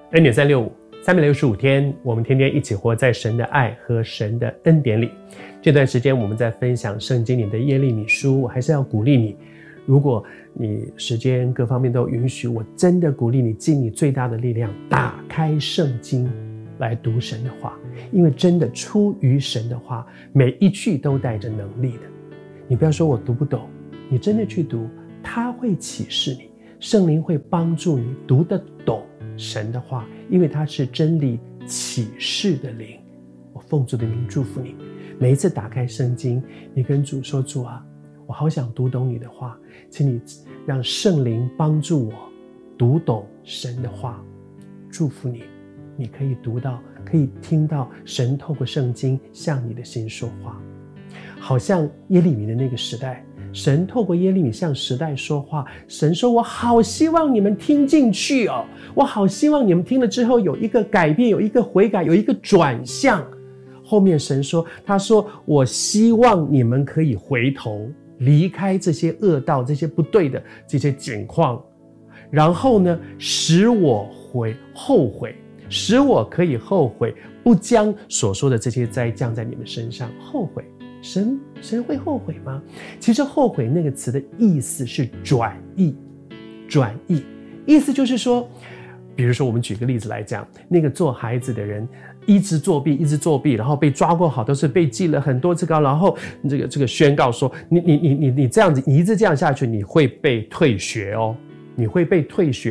恩典365 365天，我们天天一起活在神的爱和神的恩典里。这段时间我们在分享圣经里的耶利米书，我还是要鼓励你，如果你时间各方面都允许，我真的鼓励你尽你最大的力量打开圣经来读神的话，因为真的出于神的话，每一句都带着能力的。你不要说我读不懂，你真的去读，他会启示你，圣灵会帮助你读得懂神的话，因为他是真理启示的灵。我奉主的名祝福你，每一次打开圣经，你跟主说，主啊，我好想读懂你的话，请你让圣灵帮助我读懂神的话。祝福你，你可以读到，可以听到神透过圣经向你的心说话。好像耶利米的那个时代，神透过耶利米向时代说话，神说，我好希望你们听进去哦，我好希望你们听了之后有一个改变，有一个悔改，有一个转向。后面神说，他说，我希望你们可以回头离开这些恶道，这些不对的这些景况，然后呢，使我后悔，使我可以后悔，不将所说的这些灾降在你们身上。后悔，神会后悔吗？其实后悔那个词的意思是转意，意思就是说，比如说我们举个例子来讲，那个做孩子的人一直作弊，然后被抓过好多次，被记了很多次高，然后这个宣告说，你这样子，你一直这样下去，你会被退学哦，你会被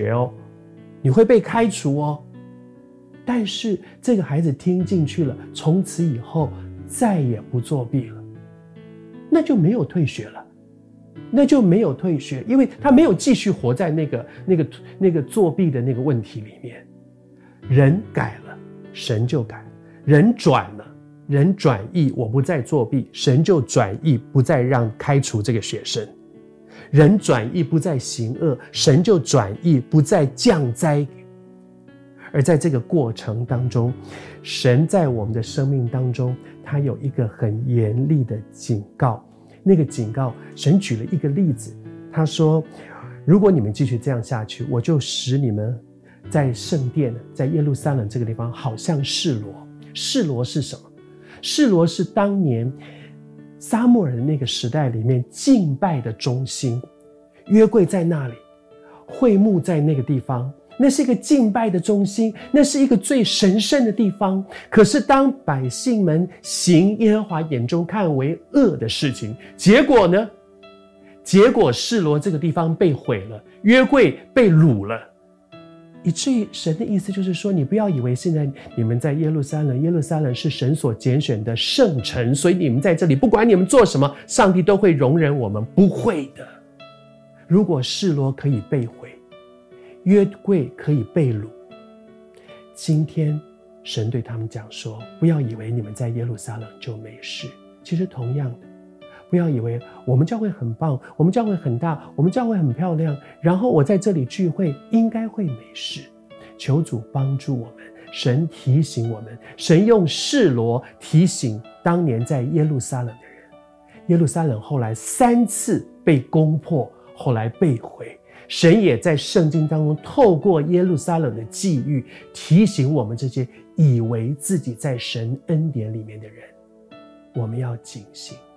开除哦。但是这个孩子听进去了，从此以后再也不作弊了，那就没有退学了，因为他没有继续活在那个作弊的那个问题里面。人改了，神就改；人转了，人转意，我不再作弊，神就转意，不再让开除这个学生；人转意不再行恶，神就转意，不再降灾。而在这个过程当中，神在我们的生命当中，他有一个很严厉的警告。那个警告，神举了一个例子，他说，如果你们继续这样下去，我就使你们在圣殿，在耶路撒冷这个地方好像示罗。示罗是什么？示罗是当年撒母耳的那个时代里面敬拜的中心，约柜在那里，会幕在那个地方，那是一个敬拜的中心，那是一个最神圣的地方。可是当百姓们行耶和华眼中看为恶的事情，结果呢？结果示罗这个地方被毁了，约柜被掳了，以至于神的意思就是说，你不要以为现在你们在耶路撒冷是神所拣选的圣城，所以你们在这里不管你们做什么，上帝都会容忍我们。不会的。如果示罗可以被毁，约柜可以被掳，今天神对他们讲说，不要以为你们在耶路撒冷就没事。其实同样的，不要以为我们教会很棒，我们教会很大，我们教会很漂亮，然后我在这里聚会应该会没事。求主帮助我们，神提醒我们，神用示罗提醒当年在耶路撒冷的人。耶路撒冷后来3次被攻破，后来被毁。神也在圣经当中透过耶路撒冷的际遇提醒我们这些以为自己在神恩典里面的人，我们要警醒。